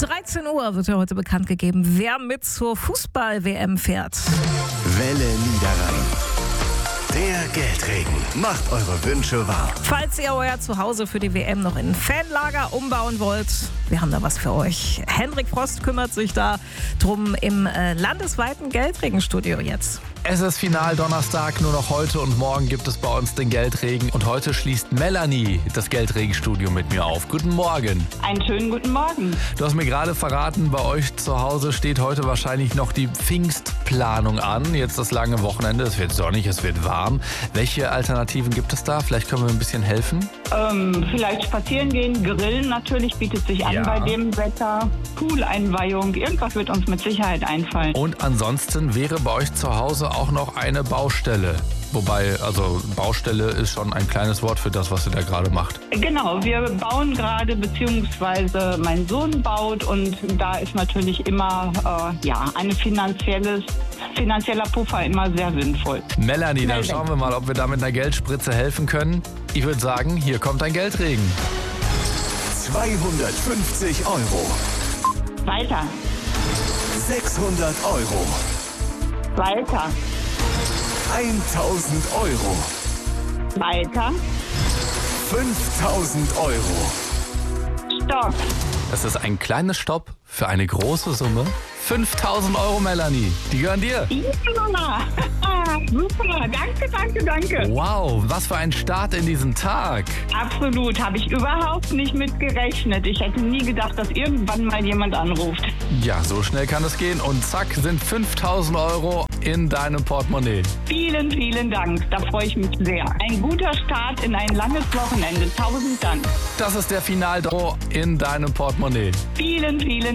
13 Uhr wird ja heute bekannt gegeben, wer mit zur Fußball-WM fährt. Welle Niederrhein. Der Geldregen macht eure Wünsche wahr. Falls ihr euer Zuhause für die WM noch in ein Fanlager umbauen wollt, wir haben da was für euch. Hendrik Frost kümmert sich da drum im landesweiten Geldregenstudio jetzt. Es ist Final Donnerstag, nur noch heute und morgen gibt es bei uns den Geldregen. Und heute schließt Melanie das Geldregenstudio mit mir auf. Guten Morgen. Einen schönen guten Morgen. Du hast mir gerade verraten, bei euch zu Hause steht heute wahrscheinlich noch die Pfingstplanung an. Jetzt das lange Wochenende, es wird sonnig, es wird warm. Welche Alternativen gibt es da? Vielleicht können wir ein bisschen helfen. Vielleicht spazieren gehen, grillen natürlich bietet sich an bei dem Wetter. Pooleinweihung, irgendwas wird uns mit Sicherheit einfallen. Und ansonsten wäre bei euch zu Hause auch noch eine Baustelle. Wobei, also Baustelle ist schon ein kleines Wort für das, was ihr da gerade macht. Genau, wir bauen gerade, beziehungsweise mein Sohn baut und da ist natürlich immer ein finanzieller Puffer immer sehr sinnvoll. Melanie, dann schauen wir mal, ob wir da mit einer Geldspritze helfen können. Ich würde sagen, hier kommt ein Geldregen. 250 Euro. Weiter. 600 Euro. Weiter. 1000 Euro. Weiter. 5000 Euro. Stopp. Das ist ein kleines Stopp für eine große Summe. 5000 Euro, Melanie. Die gehören dir. Ja, super. Danke. Wow, was für ein Start in diesen Tag. Absolut, habe ich überhaupt nicht mit gerechnet. Ich hätte nie gedacht, dass irgendwann mal jemand anruft. Ja, so schnell kann es gehen. Und zack, sind 5000 Euro in deinem Portemonnaie. Vielen, vielen Dank. Da freue ich mich sehr. Ein guter Start in ein langes Wochenende. 1000 Dank. Das ist der Finaldro in deinem Portemonnaie. Vielen, vielen